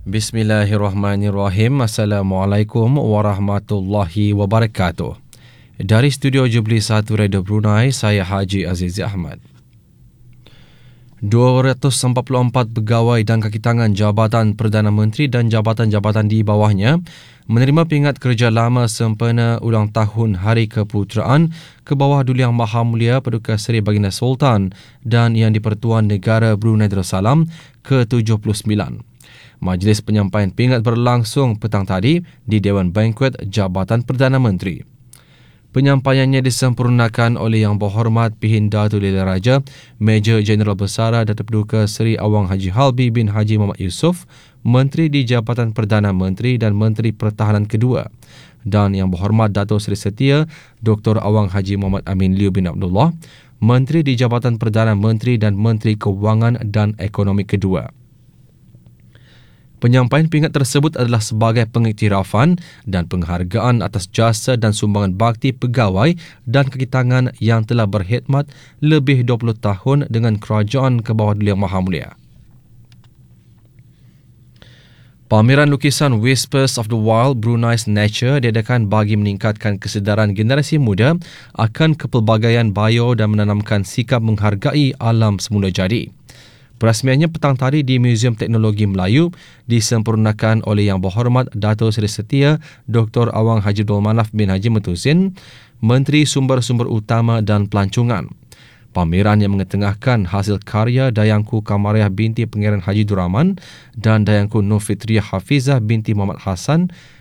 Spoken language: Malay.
Bismillahirrahmanirrahim. Assalamualaikum warahmatullahi wabarakatuh. Dari Studio Jubilee 1 Radio Brunei, saya Haji Azizi Ahmad. 244 pegawai dan kaki tangan Jabatan Perdana Menteri dan jabatan-jabatan di bawahnya menerima pingat kerja lama sempena ulang tahun Hari Keputeraan ke bawah Duli Yang Maha Mulia Paduka Seri Baginda Sultan dan Yang di-Pertuan Negara Brunei Darussalam ke-79. Majlis penyampaian pingat berlangsung petang tadi di Dewan Bankuet Jabatan Perdana Menteri. Penyampaiannya disempurnakan oleh Yang Berhormat P.H. Datuk Lila Raja, Major Jeneral Bersara Datuk Paduka Seri Awang Haji Halbi bin Haji Muhammad Yusof, Menteri di Jabatan Perdana Menteri dan Menteri Pertahanan kedua, dan Yang Berhormat Datuk Seri Setia Dr. Awang Haji Muhammad Amin Liu bin Abdullah, Menteri di Jabatan Perdana Menteri dan Menteri Kewangan dan Ekonomi kedua. Penyampaian pingat tersebut adalah sebagai pengiktirafan dan penghargaan atas jasa dan sumbangan bakti pegawai dan kaki tangan yang telah berkhidmat lebih 20 tahun dengan kerajaan ke bawah Duli Yang Maha Mulia. Pameran lukisan Whispers of the Wild Brunei's Nature diadakan bagi meningkatkan kesedaran generasi muda akan kepelbagaian bio dan menanamkan sikap menghargai alam semula jadi. Perasmiannya petang tadi di Muzium Teknologi Melayu disempurnakan oleh Yang Berhormat Datuk Seri Setia Dr. Awang Haji Abdul Manaf bin Haji Mutusin, Menteri Sumber-Sumber Utama dan Pelancongan. Pameran yang mengetengahkan hasil karya Dayangku Kamariah binti Pangeran Haji Duraman dan Dayangku Nur Fitriah Hafizah binti Muhammad Hassan